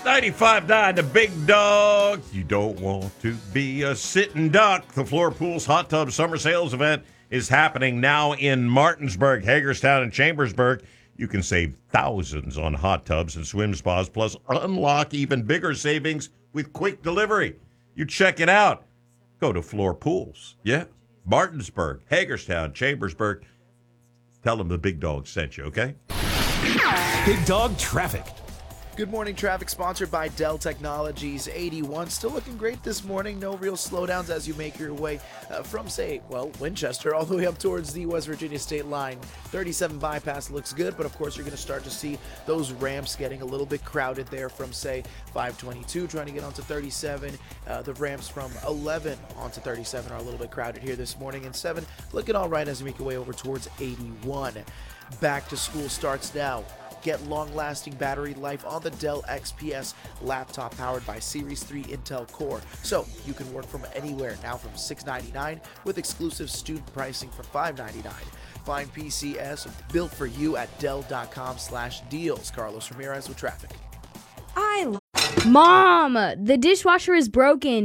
95.9, the big dog. You don't want to be a sitting duck. The Floor Pools Hot Tub Summer Sales event is happening now in Martinsburg, Hagerstown, and Chambersburg. You can save thousands on hot tubs and swim spas, plus unlock even bigger savings with quick delivery. You check it out. Go to Floor Pools. Yeah, Martinsburg, Hagerstown, Chambersburg. Tell them the big dog sent you, okay? Big Dog Traffic. Good morning, traffic sponsored by Dell Technologies. 81 still looking great this morning. No real slowdowns as you make your way from, Winchester all the way up towards the West Virginia state line. 37 bypass looks good, but of course you're going to start to see those ramps getting a little bit crowded there from, 522 trying to get onto 37. The ramps from 11 onto 37 are a little bit crowded here this morning. And 7 looking all right as you make your way over towards 81. Back to school starts now. Get long-lasting battery life on the Dell XPS laptop powered by Series 3 Intel Core. So you can work from anywhere now from $699 with exclusive student pricing for $599. Find PCS built for you at Dell.com/deals. Carlos Ramirez with traffic. Mom, the dishwasher is broken.